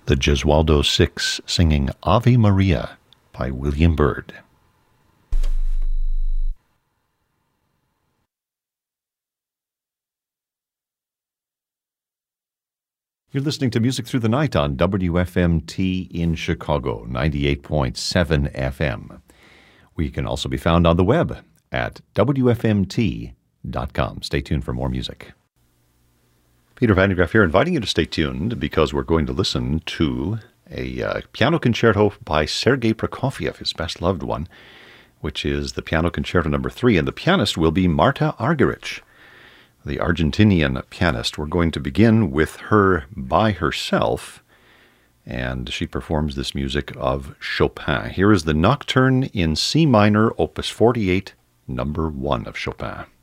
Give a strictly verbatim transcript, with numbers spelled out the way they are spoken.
the Gesualdo Six singing Ave Maria by William Byrd. You're listening to Music Through the Night on W F M T in Chicago, ninety-eight point seven F M. We can also be found on the web at W F M T dot com. Stay tuned for more music. Peter Van de Graaff here, inviting you to stay tuned because we're going to listen to a uh, piano concerto by Sergei Prokofiev, his best-loved one, which is the Piano Concerto number three, and the pianist will be Marta Argerich, the Argentinian pianist. We're going to begin with her by herself, and she performs this music of Chopin. Here is the Nocturne in C minor, opus forty-eight, number one of Chopin.